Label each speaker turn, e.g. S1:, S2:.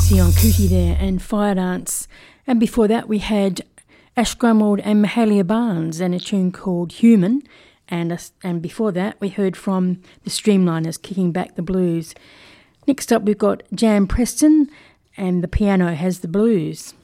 S1: Sion Kuti there and Fire Dance. And before that we had Ash Grummold and Mahalia Barnes and a tune called Human. And before that we heard from the Streamliners, Kicking Back the Blues. Next up we've got Jan Preston and The Piano Has the Blues.